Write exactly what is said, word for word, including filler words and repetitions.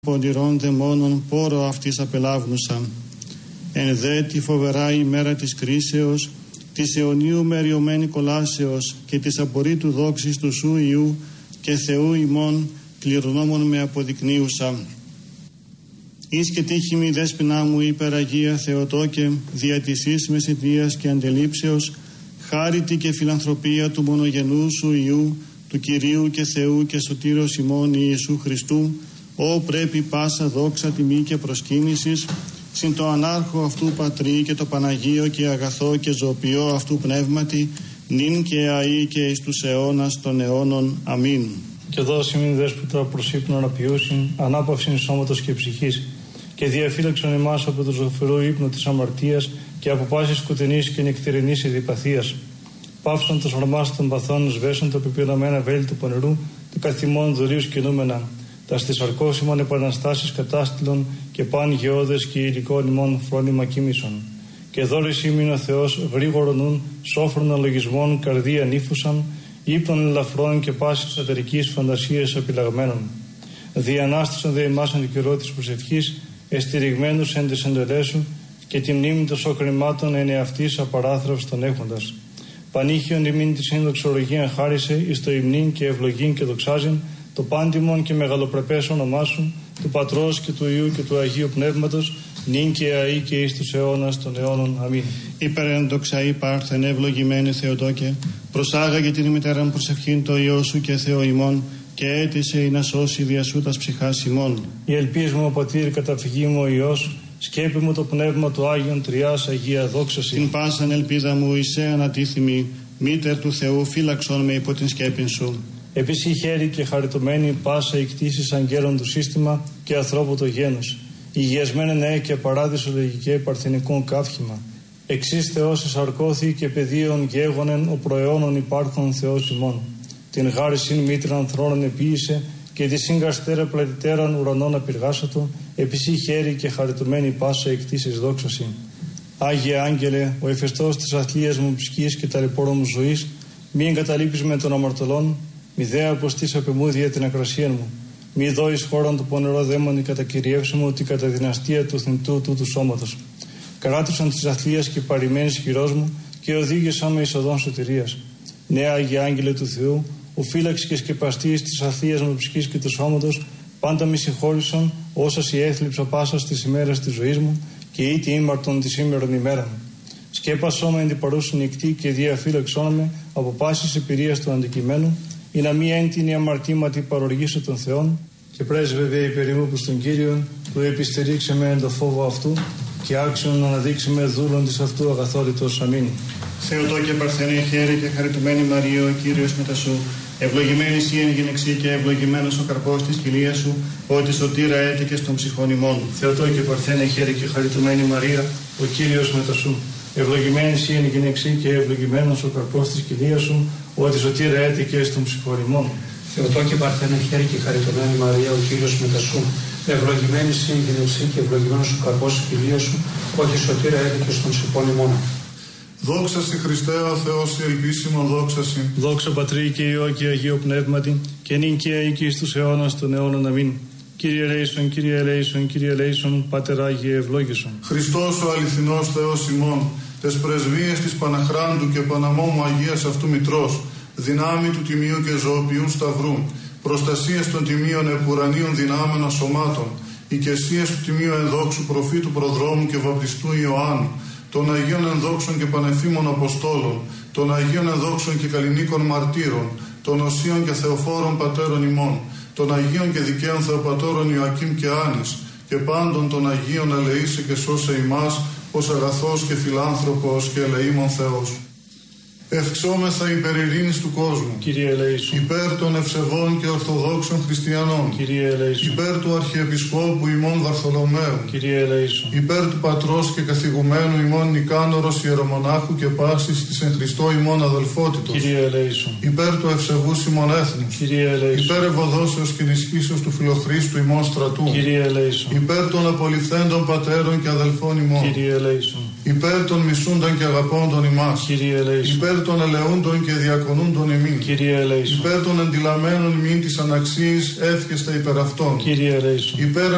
ποντηρών δαιμόνων πόρο αυτής απελάβνουσα. Εν δε τη φοβερά ημέρα της κρίσεως, της αιωνίου μεριωμένη κολάσεως και της απορρίτου δόξης του Σου Υιού και Θεού ημών κληρονόμων με αποδεικνύουσα. Εις και τύχημη δέσποινά μου υπεραγία Θεοτόκε, δια της εις μεσητείας και αντελήψεως, χάριτη και φιλανθρωπία του μονογενού Σου Υιού, του Κυρίου και Θεού και Σωτήρος ημών Ιησού Χριστού, ό πρέπει πάσα δόξα τιμή και προσκύνησης, συν το ανάρχο αυτού Πατρί και το Παναγίο και αγαθό και ζωοποιό αυτού πνεύματι, νυν και αεί και εις τους αιώνας των αιώνων. Αμήν. Και δώσει μην δέσποτα προς ύπνο αναπιούσιν, ανάπαυσιν σώματος και ψυχής, και διαφύλαξον εμάς από το ζωφερό ύπνο της αμαρτίας και από πάσης σκοτεινής και νεκτερινής ειδηπαθίας. Πάυσον το σαρμάς των παθών, σβέσον τα πεπειραμένα βέλη του πονηρού, του καθημών δωρίου κινούμενα. Τα στις αρκώσιμων επαναστάσεις κατάστηλων και παν γεώδες και υλικών ημών φρόνημα κοίμησον. Και δώρης ήμην ο Θεός γρήγορον νουν, σόφρον αλογισμών καρδία νύφουσαν, ύπνων ελαφρών και πάσης ατερικής φαντασίας επιλαγμένων. Διανάστησαν δε εμάς εν καιρό της προσευχής, εστηριγμένους εν της εντολές σου, και τη μνήμη των σοκρημάτων εν εαυτής απαράθραυστον έχοντας. Πανήχιον ημίν τη συνδοξολογία χάρισε, εις το υμνήν και ευλογήν και δοξάζειν, το πάντιμον και μεγαλοπρεπές όνομά σου, του Πατρός και του Υιού και του Αγίου Πνεύματος, νυν και αεί και εις τους αιώνας των αιώνων. Αμήν. Υπερενδοξα υπάρχθεν ευλογημένη Θεοτόκε, προσάγαγε την ημιτέραν προσευχήν το Υιό σου και Θεό ημών, και έτησε ή να σώσει δια σου τας ψυχάς ημών. Η ελπίς μου ο Πατήρ, καταφυγή μου ο Υιός, σκέπη μου το πνεύμα του Άγιον Τριάς Αγία δόξαση. Την πάσαν ελπίδα μου εισέ ανατίθιμη, μήτερ του Θεού φύλαξον με υπό την σκέπην σου. Επίση χέρι και χαριτωμένη πάσα η κτήσεις αγγέλων του σύστημα και ανθρώπου το γένος. Υγιασμένε νέε και παράδεισο λογικέ παρθενικών καύχημα. Εξής Θεός εσαρκώθη και πεδίων γέγονεν ο προαιώνων υπάρχων Θεός ημών. Την γάρισιν μήτραν θρόνων επίησε και τη σύγκαστέρα πλατητέραν ουρανών απειργάσατο. Επίση χέρι και χαριτωμένη πάσα η κτήσεις δόξαση. Άγιε Άγγελε, ο εφεστός της αθλίας μου ψυχής και ταλαιπώρων μου ζωής, μη εγκαταλείπεις με των αμαρτωλών. Μη δε αποστείς απεμούδια την ακρασία μου. Μη δω εις χώραν του πονερό δαίμονι κατακυριεύσου μου ότι κατά δυναστεία του θνητού τούτου σώματος. Κράτουσαν της αθλίας και παρημένης χειρός μου και οδήγησαν με εις οδόν σωτηρίας. Νέα Άγιε Άγγελε του Θεού, ο φύλαξ και σκεπαστής της αθλίας μου ψυχής και του σώματος, πάντα μη συγχώρησαν όσα σοι έθλιψα πάσα στις ημέρες της ζωής μου και ήτι ήμαρτον τη σήμερον ημέρα μου. Σκέπασό με εν την παρούσιν νυχτή και διαφύλαξόν με από πάσης εμπειρίας του αντικειμένου, ή να μη έντυνη αμαρτήματι παροργήσω των Θεών, και πρέσβευε υπερήμου προς τον Κύριον, που επιστερήξε με εν το φόβο αυτού, και άξιον να αναδείξει με δούλον της αυτού αγαθόρητος. Αμήν. Θεοτόκε παρθενέ χαίρε και χαριτωμένη Μαρία, ο Κύριος μετά σου, ευλογημένη εσύ εν γυναιξή και ευλογημένος ο καρπός της κοιλίας σου, ότι σωτήρα έτεκε των ψυχών ημών. Θεοτόκε παρθενέ χαίρε και χαριτωμένη Μαρία, ο Κύριος μετά σου, ευλογημένη εσύ εν γυναιξή και ευλογημένος ο καρπός της κοιλίας σου, ότι σωτήρα έτηκε στον ψυχορημών. Θεοτόκε παρθένε χέρι και χαριτωμένη Μαρία, ο Κύριος μετά σου, ευλογημένη εσύ η γυναιξή και ευλογημένος ο καρπός της κοιλίας σου, ότι σωτήρα έτηκε στον ψυχορημών. Δόξα σοι Χριστέ ο Θεός η ελπίσιμον δόξα σοι. Δόξα Πατρί και Υιό και Αγίο Πνεύματι, και νυν και αεί και εις τους αιώνας των αιώνων. Αμήν. Κύριε ελέησον, Κύριε ελέησον, Κύριε ελέησον, Πάτερ Άγιε ευλόγησον. Χριστός ο αληθινός Θεός ημών, τες πρεσβείες της Παναχράντου και Παναμόμου Αγίας αυτού Μητρός, δυνάμει του τιμίου και ζωοποιού σταυρού, προστασίες των τιμίων επουρανίων δυνάμενων σωμάτων, οικεσίες του τιμίου ενδόξου προφήτου προδρόμου και βαπτιστού Ιωάννου, των Αγίων ενδόξων και πανεφήμων Αποστόλων, των Αγίων ενδόξων και καλλινίκων μαρτύρων, των οσίων και θεοφόρων πατέρων ημών, των Αγίων και δικαίων Θεοπατώρων Ιωακήμ και Άνης, και πάντων των Αγίων ελεήσε και σώσε ημάς, ως αγαθός και φιλάνθρωπος και ελεήμων Θεός. Ευξόμεθα υπέρ ειρήνης του κόσμου. Κύριε ελέησον. Υπέρ των ευσεβών και ορθοδόξων χριστιανών. Κύριε ελέησον. Υπέρ του Αρχιεπισκόπου ημών Βαρθολομαίου. Κύριε ελέησον. Υπέρ του Πατρός και καθηγουμένου ημών Νικάνωρος Ιερομονάχου και πάσης της εν Χριστώ ημών αδελφότητος. Κύριε ελέησον. Υπέρ του ευσεβούς ημών έθνους. Κύριε ελέησον. Υπέρ ευωδόσεως και ενισχύσεως του φιλοχρίστου ημών στρατού. Κύριε ελέησον. Υπέρ των απολυθέντων πατέρων και αδελφών ημών. Κύριε ελέησον. Υπέρ των μισούντων και αγαπώντων ημάς. Κύριε ελέησον. Υπέρ των ελεούντων και διακονούντων ημίν. Κύριε ελέησον. Υπέρ των εντυλαμένων ημίν της αναξίης εύχεστα υπέρ αυτών. Κύριε ελέησον. Υπέρ